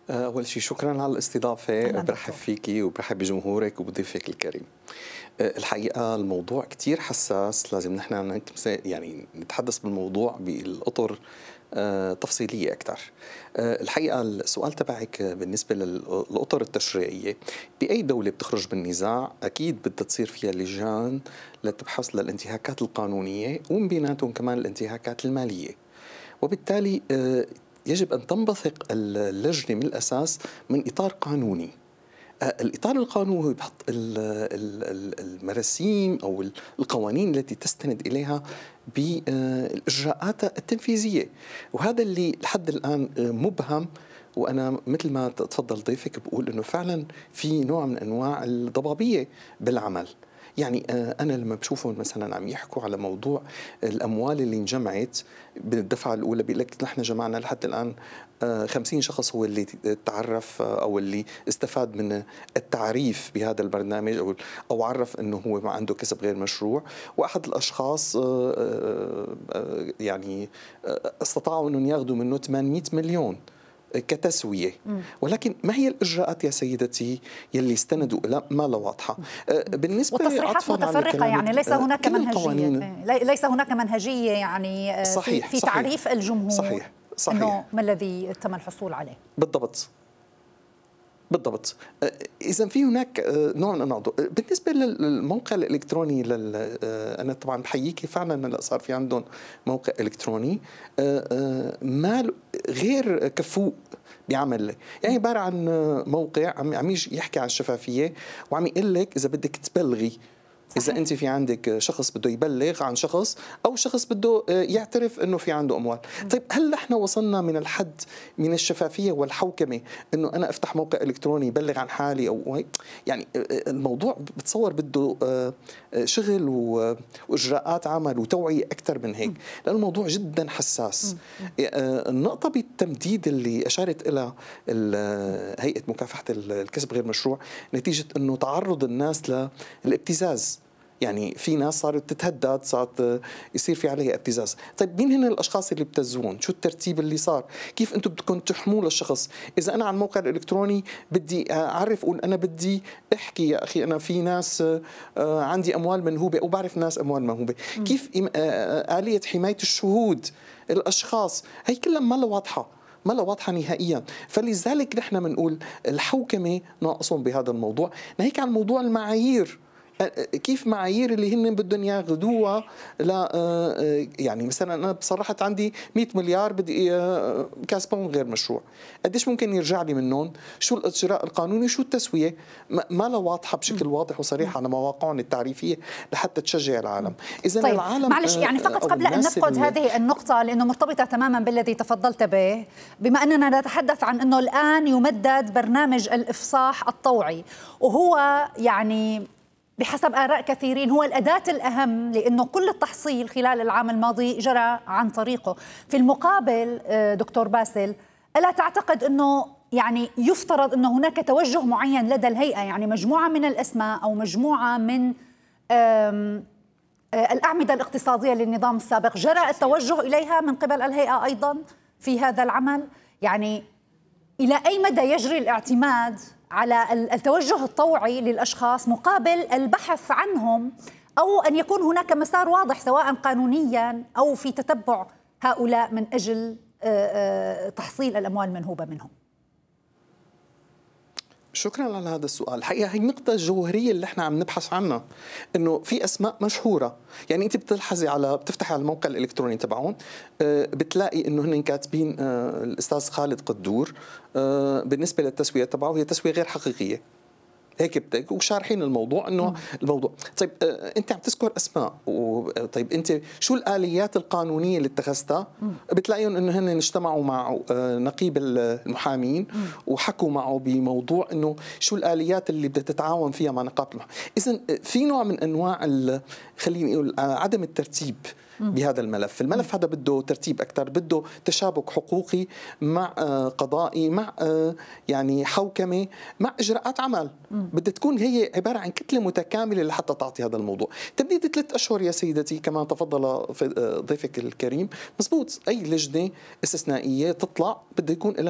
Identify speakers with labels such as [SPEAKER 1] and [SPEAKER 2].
[SPEAKER 1] أول شيء شكرا على الاستضافة، برحب فيكي وبرحب بجمهورك وبضيفك الكريم. الحقيقة الموضوع كتير حساس، لازم نحن يعني نتحدث بالموضوع بالأطر تفصيلية أكثر. الحقيقة السؤال تبعك بالنسبة للأطر التشريعية، بأي دولة بتخرج بالنزاع أكيد بدها تصير فيها لجان لتبحث للانتهاكات القانونية ومن بيناتهم كمان الانتهاكات المالية، وبالتالي يجب أن تنبثق اللجنة من الأساس من إطار قانوني. الإطار القانوني هو بحط المراسيم أو القوانين التي تستند إليها بالإجراءات التنفيذية، وهذا اللي لحد الآن مبهم. وأنا مثل ما تفضل ضيفك بقول أنه فعلا في نوع من أنواع الضبابية بالعمل. يعني أنا لما بشوفهم مثلا عم يحكوا على موضوع الأموال اللي انجمعت بالدفعة الأولى، بيقول لك نحن جمعنا لحد الآن 50 شخص هو اللي تعرف أو اللي استفاد من التعريف بهذا البرنامج أو عرف أنه هو ما عنده كسب غير مشروع، وأحد الأشخاص يعني استطاعوا أنهم ياخذوا منه 800 مليون كتسوية. ولكن ما هي الإجراءات يا سيدتي يلي استندوا إلى ما لا واضحة؟
[SPEAKER 2] بالنسبة وتصريحات متفرقة، يعني ليس هناك منهجية، ليس هناك منهجية يعني
[SPEAKER 1] صحيح
[SPEAKER 2] في
[SPEAKER 1] صحيح
[SPEAKER 2] تعريف الجمهور.
[SPEAKER 1] صحيح
[SPEAKER 2] إنه ما الذي تم الحصول عليه
[SPEAKER 1] بالضبط. إذا في هناك نوع من النقد بالنسبة للموقع الإلكتروني. أنا طبعا بحييكي فعلا هلا صار في عندهم موقع إلكتروني ما غير كفؤ بعمل. يعني عبارة عن موقع عم يحكي عن الشفافية، وعم يقول لك إذا بدك تبلغي، إذا أنت في عندك شخص بده يبلغ عن شخص أو شخص بده يعترف أنه في عنده أموال. طيب هل نحن وصلنا من الحد من الشفافية والحوكمة أنه أنا أفتح موقع إلكتروني يبلغ عن حالي أو هيك؟ يعني الموضوع بتصور بده شغل وإجراءات عمل وتوعية أكثر من هيك، لأن الموضوع جدا حساس. النقطة بالتمديد اللي أشارت إلى هيئة مكافحة الكسب غير مشروع نتيجة أنه تعرض الناس للابتزاز. يعني في ناس صارت تتهدد، صارت يصير في عليها ابتزاز. طيب مين هن الاشخاص اللي بتزون؟ شو الترتيب اللي صار؟ كيف انتم بدكم تحموا للشخص؟ اذا انا على الموقع الالكتروني بدي اعرف اقول انا بدي احكي يا اخي انا في ناس عندي اموال منهوبه او بعرف ناس اموال منهوبه، كيف آلية حمايه الشهود الاشخاص؟ هي كلها ما لا واضحة نهائيا. فلذلك نحن بنقول الحوكمة ناقصهم بهذا الموضوع. ناهيك عن موضوع المعايير، كيف معايير اللي هن بدهم ياخذوها لا يعني مثلا انا بصراحه عندي 100 مليار بدي كسبهم غير مشروع، قديش ممكن يرجع لي منهم؟ شو الاجراء القانوني؟ شو التسويه؟ ما لا واضحه بشكل واضح وصريح على مواقعهم التعريفيه لحتى تشجع العالم.
[SPEAKER 2] اذا طيب العالم معلش يعني فقط قبل ان نفقد هذه النقطه لانه مرتبطه تماما بالذي تفضلت به، بما اننا نتحدث عن انه الان يمدد برنامج الافصاح الطوعي، وهو يعني بحسب آراء كثيرين هو الأداة الأهم، لأنه كل التحصيل خلال العام الماضي جرى عن طريقه. في المقابل دكتور باسل، ألا تعتقد أنه يعني يفترض أنه هناك توجه معين لدى الهيئة، يعني مجموعة من الأسماء أو مجموعة من الأعمدة الاقتصادية للنظام السابق جرى التوجه إليها من قبل الهيئة أيضا في هذا العمل؟ يعني إلى أي مدى يجري الاعتماد على التوجه الطوعي للأشخاص مقابل البحث عنهم، أو أن يكون هناك مسار واضح سواء قانونيا أو في تتبع هؤلاء من أجل تحصيل الأموال المنهوبة منهم؟
[SPEAKER 1] شكرا على هذا السؤال. الحقيقة هي النقطة الجوهرية اللي احنا عم نبحث عنها، انه في اسماء مشهورة. يعني انت بتفتحي على الموقع الالكتروني تبعهم بتلاقي انه هن كاتبين الاستاذ خالد قدور بالنسبة للتسوية تبعه هي تسوية غير حقيقية، هيك وشارحين الموضوع انه الموضوع. طيب انت عم تذكر اسماء، طيب انت شو الاليات القانونيه اللي اتخذتها؟ بتلاقيهم انه هن اجتمعوا مع نقيب المحامين وحكوا معه بموضوع انه شو الاليات اللي بدها تتعاون فيها مع نقابه المحامين. اذا في نوع من انواع خليني اقول عدم الترتيب بهذا الملف هذا بده ترتيب أكثر، بده تشابك حقوقي مع قضائي مع يعني حوكمة مع إجراءات عمل. بدها تكون هي عبارة عن كتلة متكاملة لحتى تعطي هذا الموضوع. تمديد 3 أشهر يا سيدتي كما تفضل ضيفك الكريم، مزبوط. أي لجنة استثنائية تطلع بده يكون